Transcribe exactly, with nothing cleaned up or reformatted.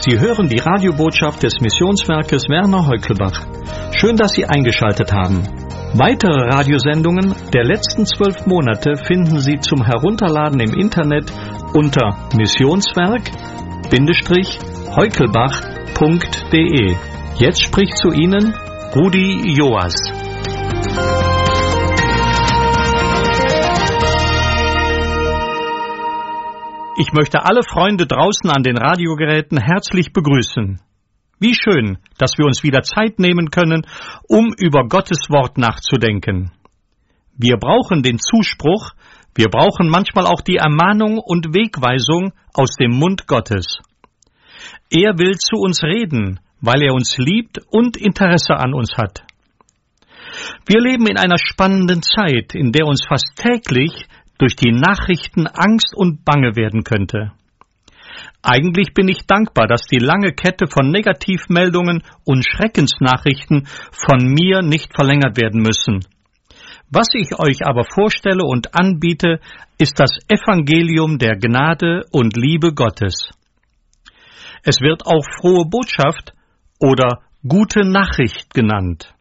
Sie hören die Radiobotschaft des Missionswerkes Werner Heukelbach. Schön, dass Sie eingeschaltet haben. Weitere Radiosendungen der letzten zwölf Monate finden Sie zum Herunterladen im Internet unter missionswerk-heukelbach punkt de. Jetzt spricht zu Ihnen Rudi Joas. Ich möchte alle Freunde draußen an den Radiogeräten herzlich begrüßen. Wie schön, dass wir uns wieder Zeit nehmen können, um über Gottes Wort nachzudenken. Wir brauchen den Zuspruch, wir brauchen manchmal auch die Ermahnung und Wegweisung aus dem Mund Gottes. Er will zu uns reden, weil er uns liebt und Interesse an uns hat. Wir leben in einer spannenden Zeit, in der uns fast täglich durch die Nachrichten Angst und Bange werden könnte. Eigentlich bin ich dankbar, dass die lange Kette von Negativmeldungen und Schreckensnachrichten von mir nicht verlängert werden müssen. Was ich euch aber vorstelle und anbiete, ist das Evangelium der Gnade und Liebe Gottes. Es wird auch frohe Botschaft oder gute Nachricht genannt.